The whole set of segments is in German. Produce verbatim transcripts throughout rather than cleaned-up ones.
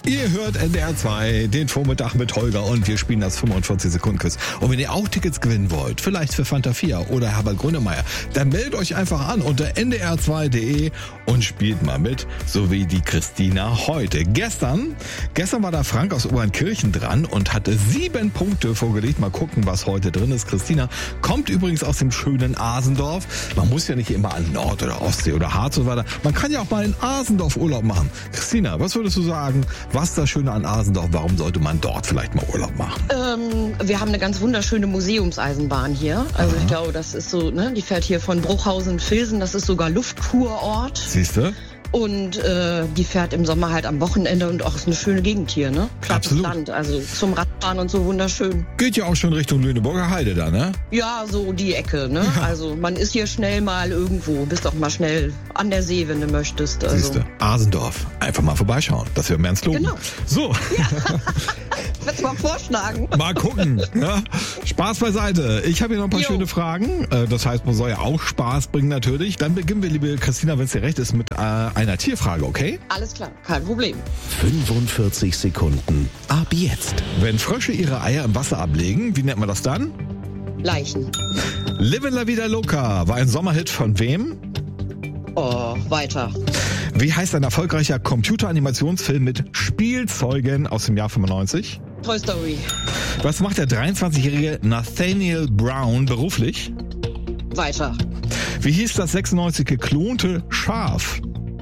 Ihr hört N D R zwei, den Vormittag mit Holger und wir spielen das fünfundvierzig Sekunden Quiz. Und wenn ihr auch Tickets gewinnen wollt, vielleicht für Fanta vier oder Herbert Grönemeyer, dann meldet euch einfach an unter n d r zwei punkt d e und spielt mal mit, so wie die Christina heute. Gestern, gestern war da Frank aus Obernkirchen dran und hatte sieben Punkte vorgelegt. Mal gucken, was heute drin ist. Christina kommt übrigens aus dem schönen Asendorf. Man muss ja nicht immer an Nord- oder Ostsee oder Harz und so weiter. Man kann ja auch mal in Asendorf Urlaub machen. Christina, was würdest du sagen? Was ist das Schöne an Asendorf? Warum sollte man dort vielleicht mal Urlaub machen? Ähm, wir haben eine ganz wunderschöne Museumseisenbahn hier. Also Aha. ich glaube, das ist so, ne, die fährt hier von Bruchhausen-Vilsen. Das ist sogar Luftkurort. Siehst du? Und äh, die fährt im Sommer halt am Wochenende und auch ist eine schöne Gegend hier, ne? Plattes Absolut. Land, also zum Radfahren und so wunderschön. Geht ja auch schon Richtung Lüneburger Heide da, ne? Ja, so die Ecke, ne? Ja. Also man ist hier schnell mal irgendwo, bist auch mal schnell an der See, wenn du möchtest. Also. Siehst du, Asendorf, einfach mal vorbeischauen, das wäre Ernst loben. Genau. So. Ja. Willst du mal vorschlagen? Mal gucken. Ja. Spaß beiseite. Ich habe hier noch ein paar jo. schöne Fragen. Das heißt, man soll ja auch Spaß bringen natürlich. Dann beginnen wir, liebe Christina, wenn es dir recht ist, mit äh, einer Tierfrage, okay? Alles klar, kein Problem. fünfundvierzig Sekunden. Ab jetzt. Wenn Frösche ihre Eier im Wasser ablegen, wie nennt man das dann? Leichen. Live in la vida loca war ein Sommerhit von wem? Oh, weiter. Wie heißt ein erfolgreicher Computeranimationsfilm mit Spielzeugen aus dem Jahr fünfundneunzig? Toy Story. Was macht der dreiundzwanzigjährige Nathaniel Brown beruflich? Weiter. Wie hieß das sechsundneunzig geklonte Schaf?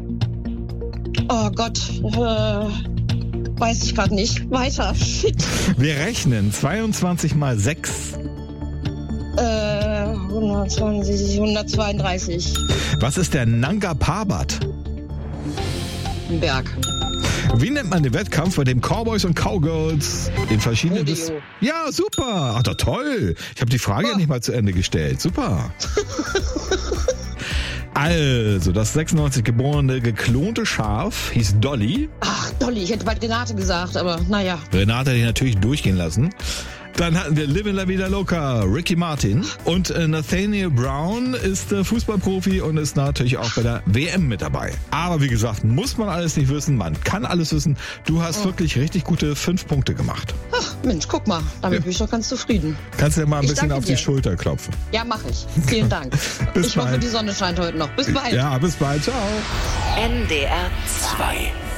Oh Gott, äh, weiß ich gerade nicht. Weiter. Shit. Wir rechnen zweiundzwanzig mal sechs. Äh, hundertzwanzig, hundertzweiunddreißig. Was ist der Nanga Parbat? Ein Berg. Wie nennt man den Wettkampf, bei dem Cowboys und Cowgirls in verschiedenen... Rodeo. Dis- ja, super. Ach, doch toll. Ich habe die Frage ja oh. nicht mal zu Ende gestellt. Super. Also, das sechsundneunzig geborene geklonte Schaf hieß Dolly. Ach, Dolly, ich hätte bald Renate gesagt, aber naja. Renate hat ihn natürlich durchgehen lassen. Dann hatten wir Live in la vida loca, Ricky Martin. Und äh, Nathaniel Brown ist äh, Fußballprofi und ist natürlich auch bei der W M mit dabei. Aber wie gesagt, muss man alles nicht wissen, man kann alles wissen. Du hast oh. wirklich richtig gute fünf Punkte gemacht. Ach, Mensch, guck mal, damit ja. bin ich doch ganz zufrieden. Kannst du dir mal ein ich bisschen auf dir. die Schulter klopfen. Ja, mache ich. Vielen Dank. Bis ich bald. hoffe, die Sonne scheint heute noch. Bis bald. Ja, bis bald. Ciao. N D R zwei.